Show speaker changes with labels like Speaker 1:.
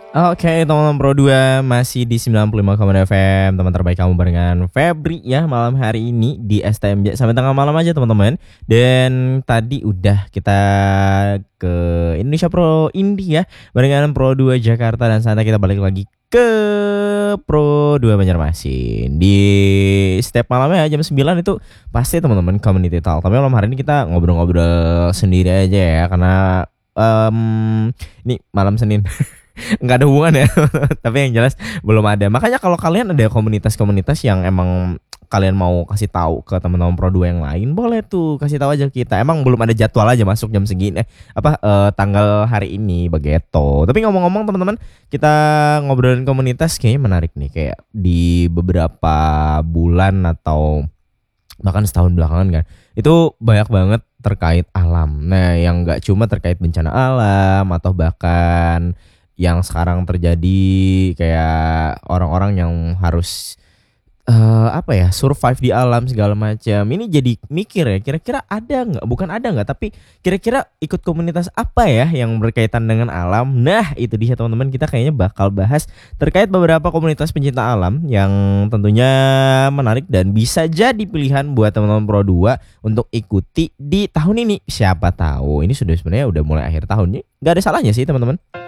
Speaker 1: Oke, teman-teman Pro 2 masih di 95,2 FM. Teman terbaik kamu barengan Febri ya malam hari ini di STMJ sampai tengah malam aja teman-teman. Dan tadi udah kita ke Indonesia Pro Indie ya barengan Pro 2 Jakarta, dan saatnya kita balik lagi ke Pro 2 Banjarmasin. Di setiap malamnya jam 9 itu pasti teman-teman community talk. Tapi malam hari ini kita ngobrol-ngobrol sendiri aja ya, karena ini malam Senin. Nggak ada hubungan ya. Tapi yang jelas belum ada. Makanya kalau kalian ada komunitas-komunitas yang emang kalian mau kasih tahu ke teman-teman Pro 2 yang lain, boleh tuh kasih tahu aja kita. Emang belum ada jadwal aja masuk jam segini tanggal hari ini begitu. Tapi ngomong-ngomong teman-teman, kita ngobrolin komunitas kayaknya menarik nih. Kayak di beberapa bulan atau bahkan setahun belakangan kan, itu banyak banget terkait alam. Nah, yang nggak cuma terkait bencana alam atau bahkan yang sekarang terjadi kayak orang-orang yang harus survive di alam segala macam. Ini jadi mikir ya, kira-kira ada nggak? Bukan ada nggak, tapi kira-kira ikut komunitas apa ya yang berkaitan dengan alam. Nah, itu dia teman-teman, kita kayaknya bakal bahas terkait beberapa komunitas pencinta alam yang tentunya menarik dan bisa jadi pilihan buat teman-teman Pro 2 untuk ikuti di tahun ini. Siapa tahu ini sebenarnya udah mulai akhir tahun nih, nggak ada salahnya sih teman-teman.